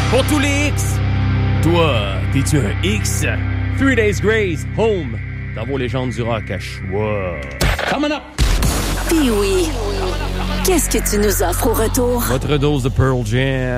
Pour tous les X! Toi, t'es-tu un X? 3 Days Grace, Home, dans vos légendes du rock à choix. Coming up! Pee-wee, qu'est-ce que tu nous offres au retour? Votre dose de Pearl Jam.